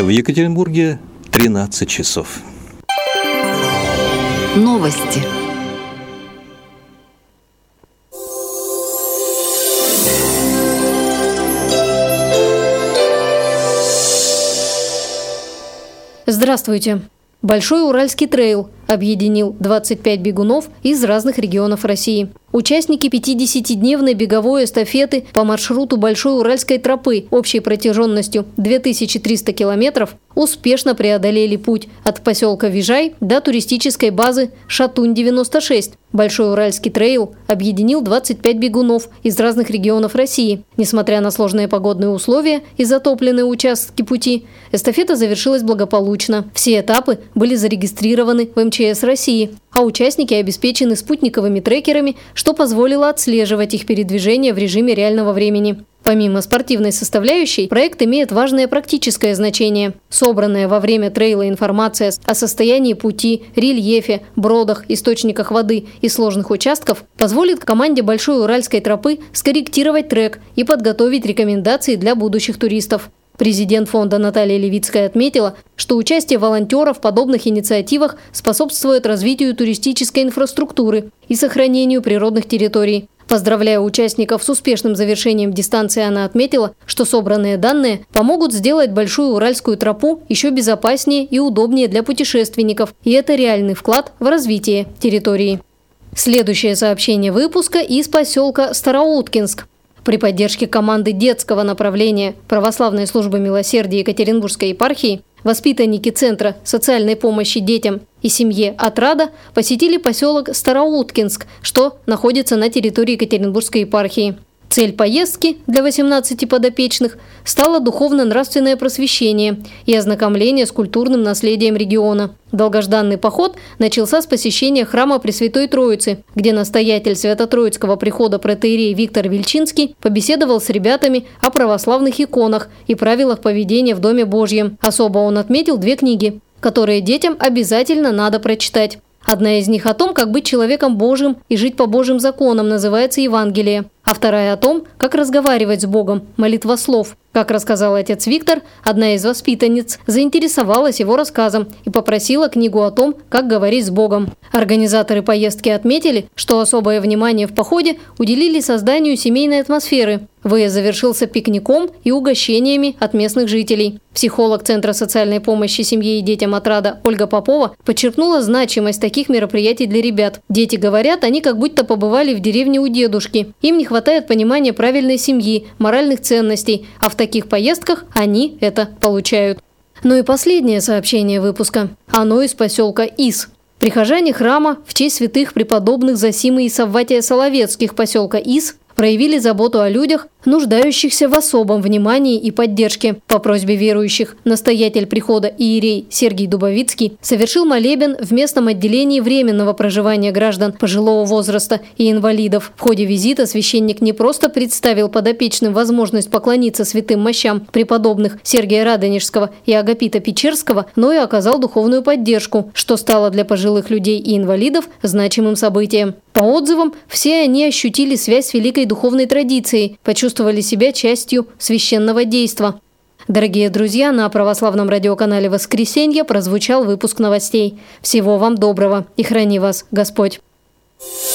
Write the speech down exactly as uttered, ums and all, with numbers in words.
В Екатеринбурге тринадцать часов. Новости. Здравствуйте! Большой Уральский трейл объединил двадцать пять бегунов из разных регионов России. Участники пятидесятидневной беговой эстафеты по маршруту Большой Уральской тропы общей протяженностью две тысячи триста километров успешно преодолели путь от поселка Вижай до туристической базы Шатунь девяносто шесть. Большой Уральский трейл объединил двадцать пять бегунов из разных регионов России. Несмотря на сложные погодные условия и затопленные участки пути, эстафета завершилась благополучно. Все этапы были зарегистрированы в эм че эс России, а участники обеспечены спутниковыми трекерами, что позволило отслеживать их передвижение в режиме реального времени. Помимо спортивной составляющей, проект имеет важное практическое значение. Собранная во время трейла информация о состоянии пути, рельефе, бродах, источниках воды и сложных участков позволит команде Большой Уральской тропы скорректировать трек и подготовить рекомендации для будущих туристов. Президент фонда Наталья Левицкая отметила, что участие волонтеров в подобных инициативах способствует развитию туристической инфраструктуры и сохранению природных территорий. Поздравляя участников с успешным завершением дистанции, она отметила, что собранные данные помогут сделать Большую Уральскую тропу еще безопаснее и удобнее для путешественников, и это реальный вклад в развитие территории. Следующее сообщение выпуска из поселка Староуткинск. При поддержке команды детского направления Православной службы милосердия Екатеринбургской епархии воспитанники Центра социальной помощи детям и семье «Отрада» посетили поселок Староуткинск, что находится на территории Екатеринбургской епархии. Цель поездки для восемнадцати подопечных стало духовно-нравственное просвещение и ознакомление с культурным наследием региона. Долгожданный поход начался с посещения храма Пресвятой Троицы, где настоятель Свято-Троицкого прихода протоиерей Виктор Вельчинский побеседовал с ребятами о православных иконах и правилах поведения в Доме Божьем. Особо он отметил две книги, которые детям обязательно надо прочитать. Одна из них о том, как быть человеком Божьим и жить по Божьим законам, называется «Евангелие», а вторая о том, как разговаривать с Богом, молитва слов. Как рассказал отец Виктор, одна из воспитанниц заинтересовалась его рассказом и попросила книгу о том, как говорить с Богом. Организаторы поездки отметили, что особое внимание в походе уделили созданию семейной атмосферы. Выезд завершился пикником и угощениями от местных жителей. Психолог Центра социальной помощи семье и детям «Отрада» Ольга Попова подчеркнула значимость таких мероприятий для ребят. Дети говорят, они как будто побывали в деревне у дедушки. Им не хватает понимания правильной семьи, моральных ценностей, а в таких поездках они это получают. Ну и последнее сообщение выпуска. Оно из поселка Ис. Прихожане храма в честь святых преподобных Зосимы и Савватия Соловецких поселка Ис проявили заботу о людях, нуждающихся в особом внимании и поддержке. По просьбе верующих настоятель прихода иерей Сергий Дубовицкий совершил молебен в местном отделении временного проживания граждан пожилого возраста и инвалидов. В ходе визита священник не просто представил подопечным возможность поклониться святым мощам преподобных Сергия Радонежского и Агапита Печерского, но и оказал духовную поддержку, что стало для пожилых людей и инвалидов значимым событием. По отзывам, все они ощутили связь с великой духовной традицией, почувствовали себя частью священного действа. Дорогие друзья, на православном радиоканале «Воскресенье» прозвучал выпуск новостей. Всего вам доброго и храни вас Господь!